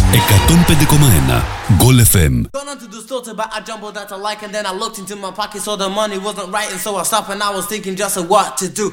105,1 Goal FM. Gone onto the store to buy a jumbo that I like, and then I looked into my pocket, so the money wasn't right, and so I stopped and I was thinking just of what to do.